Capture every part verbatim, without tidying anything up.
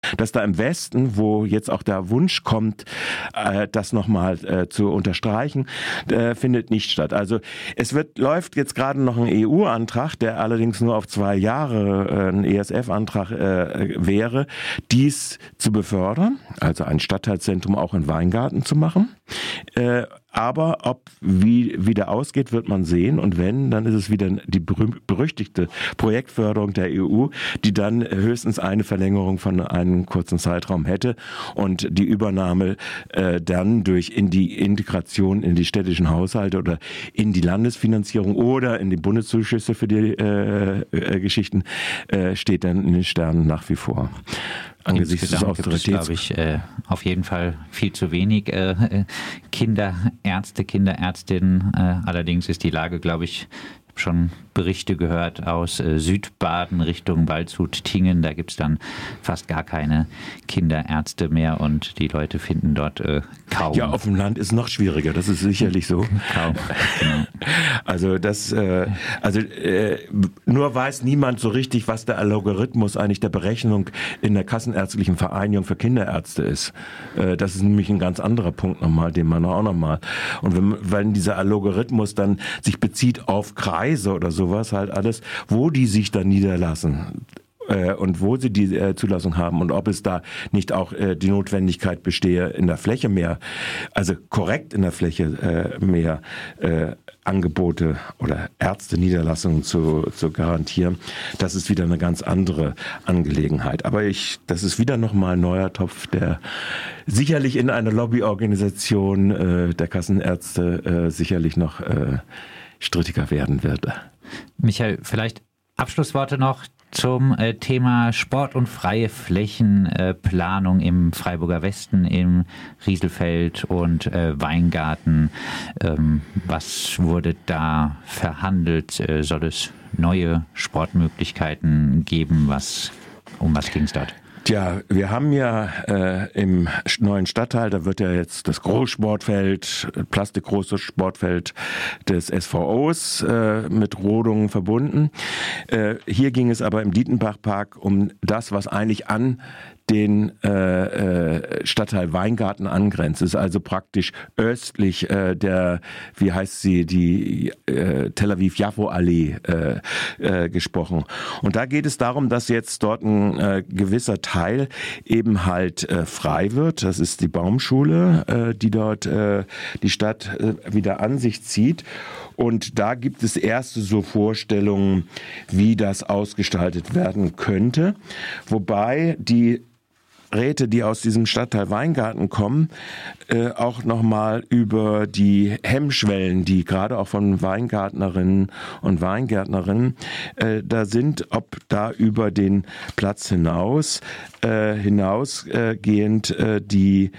dass da im Westen, wo jetzt auch der Wunsch kommt, äh, das nochmal äh, zu unterstreichen, äh, findet nicht statt. Also es wird, läuft jetzt gerade noch ein E U-Antrag, der allerdings nur auf zwei Jahre äh, ein E S F-Antrag äh, wäre, dies zu befördern, also ein Stadtteilzentrum auch in Weingarten zu machen. Äh, aber ob wie wieder ausgeht, wird man sehen. Und wenn, dann ist es wieder die berüchtigte Projektförderung der E U, die dann höchstens eine Verlängerung von einem kurzen Zeitraum hätte und die Übernahme äh, dann durch in die Integration in die städtischen Haushalte oder in die Landesfinanzierung oder in die Bundeszuschüsse für die äh, äh, Geschichten äh, steht dann in den Sternen nach wie vor. Angesichts des Austeritäts. Glaube ich, äh, auf jeden Fall viel zu wenig äh, Kinderärzte, Kinderärztinnen. Äh, allerdings ist die Lage, glaube ich, schon Berichte gehört aus äh, Südbaden Richtung Waldshut, Tingen. Da gibt es dann fast gar keine Kinderärzte mehr und die Leute finden dort äh, kaum. Ja, auf dem Land ist noch schwieriger, das ist sicherlich so. Kaum, genau. Also das, äh, also äh, nur weiß niemand so richtig, was der Algorithmus eigentlich der Berechnung in der Kassenärztlichen Vereinigung für Kinderärzte ist. Äh, das ist nämlich ein ganz anderer Punkt nochmal, den man auch nochmal. Und wenn, wenn dieser Algorithmus dann sich bezieht auf Kreise oder sowas halt alles, wo die sich dann niederlassen äh, und wo sie die äh, Zulassung haben und ob es da nicht auch äh, die Notwendigkeit bestehe, in der Fläche mehr, also korrekt in der Fläche äh, mehr äh, Angebote oder Ärzte-Niederlassungen zu, zu garantieren, das ist wieder eine ganz andere Angelegenheit. Aber ich, das ist wieder nochmal ein neuer Topf, der sicherlich in einer Lobbyorganisation äh, der Kassenärzte äh, sicherlich noch äh, strittiger werden wird. Michael, vielleicht Abschlussworte noch zum äh, Thema Sport- und freie Flächenplanung äh, im Freiburger Westen, im Rieselfeld und äh, Weingarten. Ähm, was wurde da verhandelt? Äh, soll es neue Sportmöglichkeiten geben? Was, um was ging es dort? Tja, wir haben ja äh, im neuen Stadtteil, da wird ja jetzt das Großsportfeld, plastikgroße Sportfeld des S V Os äh, mit Rodungen verbunden. Äh, hier ging es aber im Dietenbachpark um das, was eigentlich an den äh, äh, Stadtteil Weingarten angrenzt. Ist also praktisch östlich äh, der, wie heißt sie, die äh, Tel Aviv-Jaffo-Allee äh, äh, gesprochen. Und da geht es darum, dass jetzt dort ein äh, gewisser Teil eben halt äh, frei wird. Das ist die Baumschule, äh, die dort äh, die Stadt äh, wieder an sich zieht. Und da gibt es erste so Vorstellungen, wie das ausgestaltet werden könnte. Wobei die Räte, die aus diesem Stadtteil Weingarten kommen, äh, auch nochmal über die Hemmschwellen, die gerade auch von Weingärtnerinnen und Weingärtnerinnen äh, da sind, ob da über den Platz hinaus, äh, hinausgehend äh, die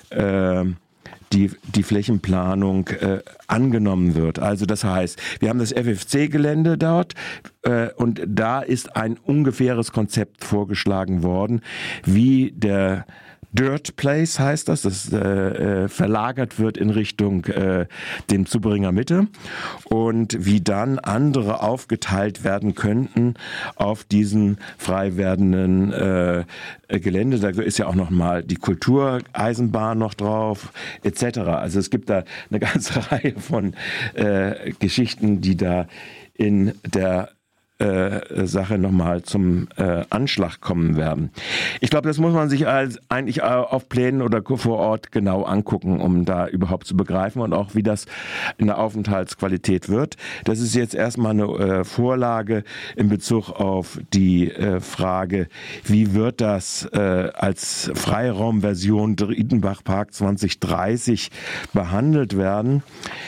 äh, Die, die Flächenplanung äh, angenommen wird. Also das heißt, wir haben das F F C-Gelände dort äh, und da ist ein ungefähres Konzept vorgeschlagen worden, wie der Dirt Place heißt das, das äh, verlagert wird in Richtung äh, dem Zubringer Mitte und wie dann andere aufgeteilt werden könnten auf diesen frei werdenden äh, Gelände. Da ist ja auch noch mal die Kultureisenbahn noch drauf, et cetera. Also es gibt da eine ganze Reihe von äh, Geschichten, die da in der Äh, Sache nochmal zum äh, Anschlag kommen werden. Ich glaube, das muss man sich als eigentlich auf Plänen oder vor Ort genau angucken, um da überhaupt zu begreifen und auch wie das in der Aufenthaltsqualität wird. Das ist jetzt erstmal eine äh, Vorlage in Bezug auf die äh, Frage, wie wird das äh, als Freiraumversion Dietenbachpark zwanzig dreißig behandelt werden.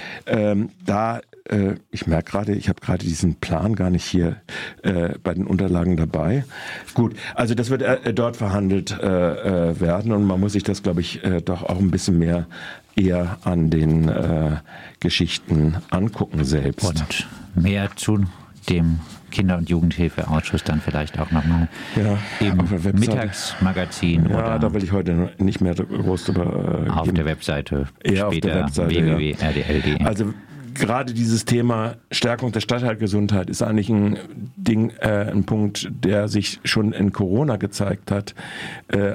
Ähm, da Ich merke gerade, ich habe gerade diesen Plan gar nicht hier äh, bei den Unterlagen dabei. Gut, also das wird äh, dort verhandelt äh, werden und man muss sich das, glaube ich, äh, doch auch ein bisschen mehr eher an den äh, Geschichten angucken selbst. Und mehr zu dem Kinder- und Jugendhilfeausschuss dann vielleicht auch nochmal ja, im Mittagsmagazin. Ja, oder da will ich heute nicht mehr groß drüber äh, auf geben. der Webseite. Eher auf der Webseite, w w w punkt r d l punkt d e. Ja. Also gerade dieses Thema Stärkung der Stadtteilgesundheit ist eigentlich ein Ding, äh, ein Punkt, der sich schon in Corona gezeigt hat, äh,